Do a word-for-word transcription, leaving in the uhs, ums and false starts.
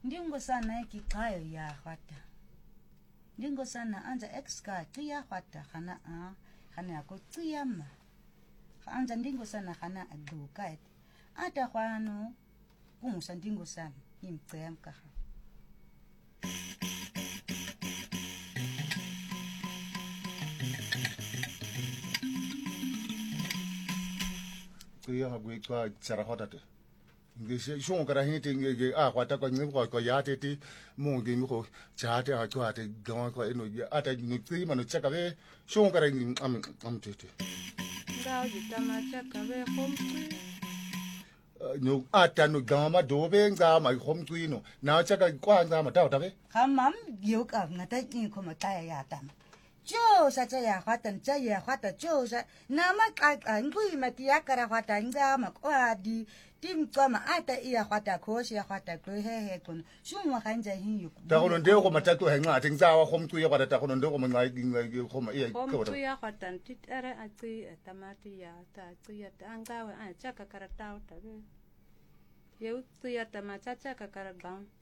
ndingo sana kiqhayo ya khwata ndingo sana anza exka qiya khwata khana a khana ko qiyama anza ndingo sana khana aduka ata khwano kumusa ndingo sana imcemka qiya gwe kwa tsara khwata ngishe shon kara hiti nge a kwata ko ngi ko ya te ti mo ngi mi ko cha te a kwa te don ko eno ata ni ti ma no chaka be shon kara ngi am am te te ngao ji tama chaka be khom tui no ata no gama do be nga ma khom tui no na chaka kwa nga ma ta ta be khamam yu ka ngata ni ko ma ta ya ta jo sa cha ya khwata cha ya khwata jo sa na ma ka ngui ma ti ya kara khwata nga ma kwa di tim tsama ata iya khwata khoshi ya khwata klo he he kun shumwa khanja hin yu ta ko ndo ko mata to he nga ting za wa khom tui ya kwata ta ko ndo ko ma ngai ngai ko ma iya ko khom tui ya khwata tit ara atsi tamati ya ta atsi ya anga wa a chaka kara ta ta be yeu tui ya tamata chaka kara bang